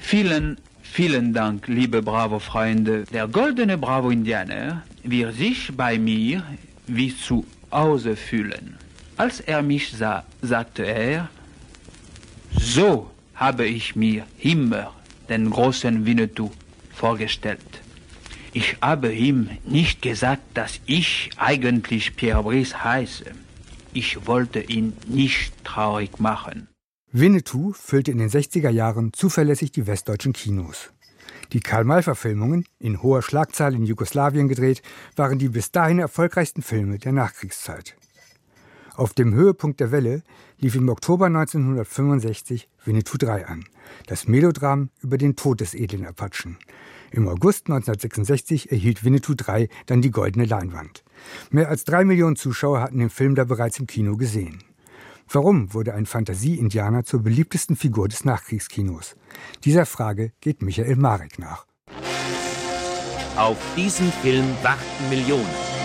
Vielen Dank, liebe Bravo-Freunde. Der goldene Bravo-Indianer wird sich bei mir wie zu Hause fühlen. Als er mich sah, sagte er, so habe ich mir immer den großen Winnetou vorgestellt. Ich habe ihm nicht gesagt, dass ich eigentlich Pierre Brice heiße. Ich wollte ihn nicht traurig machen. Winnetou füllte in den 60er Jahren zuverlässig die westdeutschen Kinos. Die Karl-May-Verfilmungen, in hoher Schlagzahl in Jugoslawien gedreht, waren die bis dahin erfolgreichsten Filme der Nachkriegszeit. Auf dem Höhepunkt der Welle lief im Oktober 1965 Winnetou 3 an, das Melodram über den Tod des edlen Apachen. Im August 1966 erhielt Winnetou 3 dann die goldene Leinwand. Mehr als 3 Millionen Zuschauer hatten den Film da bereits im Kino gesehen. Warum wurde ein Fantasie-Indianer zur beliebtesten Figur des Nachkriegskinos? Dieser Frage geht Michael Marek nach. Auf diesen Film warten Millionen.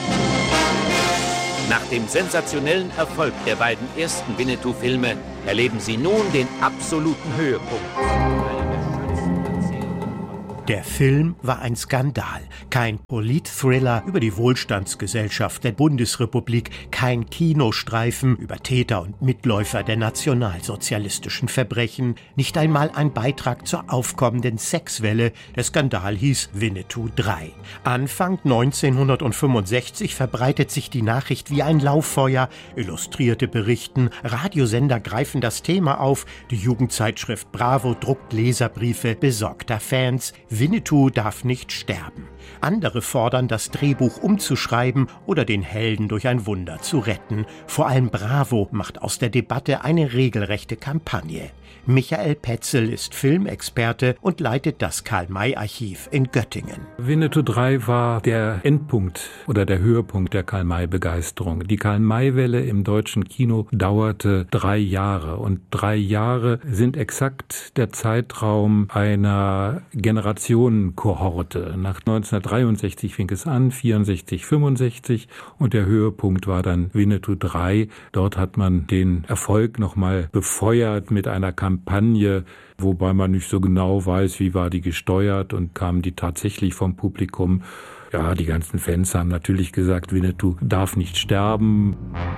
Nach dem sensationellen Erfolg der beiden ersten Winnetou-Filme erleben sie nun den absoluten Höhepunkt. Der Film war ein Skandal. Kein Polit-Thriller über die Wohlstandsgesellschaft der Bundesrepublik, kein Kinostreifen über Täter und Mitläufer der nationalsozialistischen Verbrechen, nicht einmal ein Beitrag zur aufkommenden Sexwelle. Der Skandal hieß Winnetou 3. Anfang 1965 verbreitet sich die Nachricht wie ein Lauffeuer. Illustrierte berichten, Radiosender greifen das Thema auf, die Jugendzeitschrift Bravo druckt Leserbriefe besorgter Fans. Winnetou darf nicht sterben. Andere fordern, das Drehbuch umzuschreiben oder den Helden durch ein Wunder zu retten. Vor allem Bravo macht aus der Debatte eine regelrechte Kampagne. Michael Petzel ist Filmexperte und leitet das Karl-May-Archiv in Göttingen. Winnetou 3 war der Endpunkt oder der Höhepunkt der Karl-May-Begeisterung. Die Karl-May-Welle im deutschen Kino dauerte 3 Jahre. Und 3 Jahre sind exakt der Zeitraum einer Generationenkohorte. Nach 1963 fing es an, 64, 65 und der Höhepunkt war dann Winnetou 3. Dort hat man den Erfolg nochmal befeuert mit einer Kampagne, wobei man nicht so genau weiß, wie war die gesteuert und kamen die tatsächlich vom Publikum. Ja, die ganzen Fans haben natürlich gesagt, Winnetou darf nicht sterben.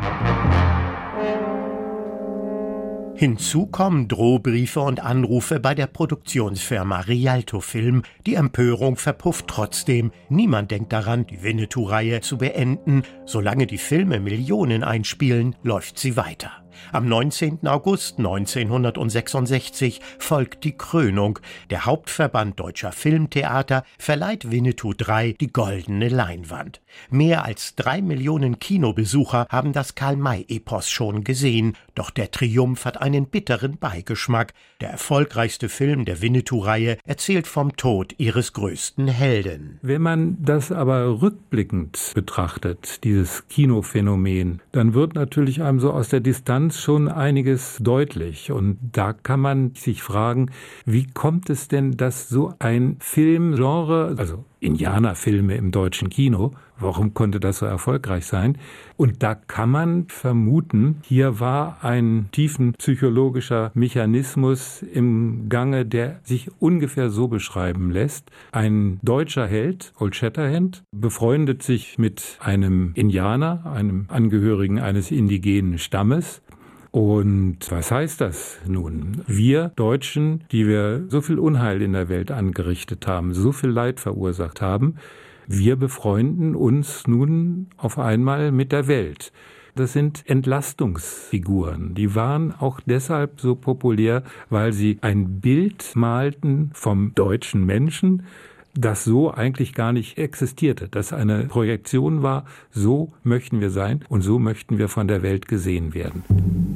Hinzu kommen Drohbriefe und Anrufe bei der Produktionsfirma Rialto Film. Die Empörung verpufft trotzdem. Niemand denkt daran, die Winnetou-Reihe zu beenden. Solange die Filme Millionen einspielen, läuft sie weiter. Am 19. August 1966 folgt die Krönung. Der Hauptverband Deutscher Filmtheater verleiht Winnetou 3 die goldene Leinwand. Mehr als 3 Millionen Kinobesucher haben das Karl-May-Epos schon gesehen. Doch der Triumph hat einen bitteren Beigeschmack. Der erfolgreichste Film der Winnetou-Reihe erzählt vom Tod ihres größten Helden. Wenn man das aber rückblickend betrachtet, dieses Kinophänomen, dann wird natürlich einem so aus der Distanz schon einiges deutlich. Und da kann man sich fragen, wie kommt es denn, dass so ein Filmgenre, also Indianerfilme im deutschen Kino, warum konnte das so erfolgreich sein? Und da kann man vermuten, hier war ein tiefenpsychologischer Mechanismus im Gange, der sich ungefähr so beschreiben lässt. Ein deutscher Held, Old Shatterhand, befreundet sich mit einem Indianer, einem Angehörigen eines indigenen Stammes. Und was heißt das nun? Wir Deutschen, die wir so viel Unheil in der Welt angerichtet haben, so viel Leid verursacht haben, wir befreunden uns nun auf einmal mit der Welt. Das sind Entlastungsfiguren. Die waren auch deshalb so populär, weil sie ein Bild malten vom deutschen Menschen, das so eigentlich gar nicht existierte, das eine Projektion war, so möchten wir sein und so möchten wir von der Welt gesehen werden.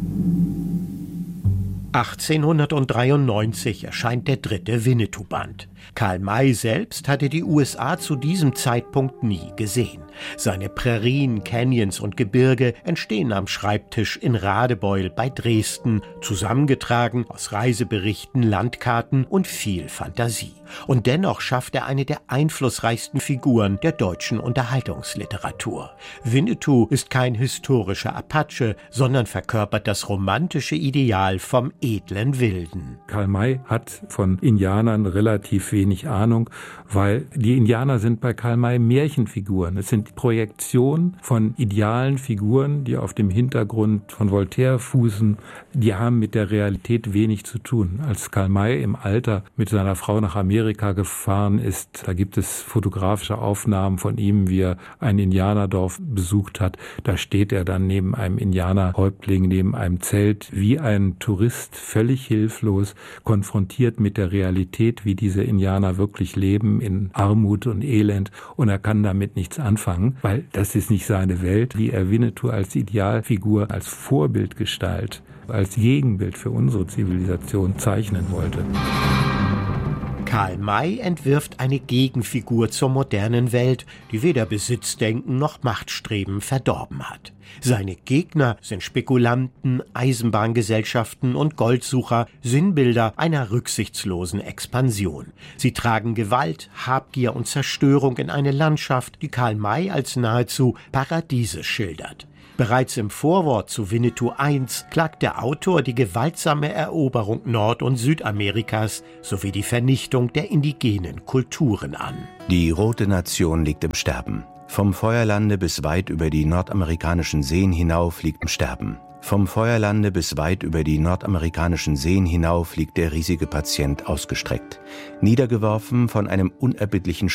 1893 erscheint der 3. Winnetou-Band. Karl May selbst hatte die USA zu diesem Zeitpunkt nie gesehen. Seine Prärien, Canyons und Gebirge entstehen am Schreibtisch in Radebeul bei Dresden, zusammengetragen aus Reiseberichten, Landkarten und viel Fantasie. Und dennoch schafft er eine der einflussreichsten Figuren der deutschen Unterhaltungsliteratur. Winnetou ist kein historischer Apache, sondern verkörpert das romantische Ideal vom edlen Wilden. Karl May hat von Indianern relativ wenig Ahnung, weil die Indianer sind bei Karl May Märchenfiguren. Es sind Projektionen von idealen Figuren, die auf dem Hintergrund von Voltaire fußen. Die haben mit der Realität wenig zu tun. Als Karl May im Alter mit seiner Frau nach Amerika gefahren ist, da gibt es fotografische Aufnahmen von ihm, wie er ein Indianerdorf besucht hat. Da steht er dann neben einem Indianerhäuptling, neben einem Zelt, wie ein Tourist, völlig hilflos, konfrontiert mit der Realität, wie diese Indianer wirklich leben, in Armut und Elend. Und er kann damit nichts anfangen, weil das ist nicht seine Welt, wie er Winnetou als Idealfigur, als Vorbildgestalt, als Gegenbild für unsere Zivilisation zeichnen wollte. Karl May entwirft eine Gegenfigur zur modernen Welt, die weder Besitzdenken noch Machtstreben verdorben hat. Seine Gegner sind Spekulanten, Eisenbahngesellschaften und Goldsucher, Sinnbilder einer rücksichtslosen Expansion. Sie tragen Gewalt, Habgier und Zerstörung in eine Landschaft, die Karl May als nahezu paradiesisch schildert. Bereits im Vorwort zu Winnetou I klagt der Autor die gewaltsame Eroberung Nord- und Südamerikas sowie die Vernichtung der indigenen Kulturen an. Die Rote Nation liegt im Sterben. Vom Feuerlande bis weit über die nordamerikanischen Seen hinauf liegt im Sterben. Vom Feuerlande bis weit über die nordamerikanischen Seen hinauf liegt der riesige Patient ausgestreckt. Niedergeworfen von einem unerbittlichen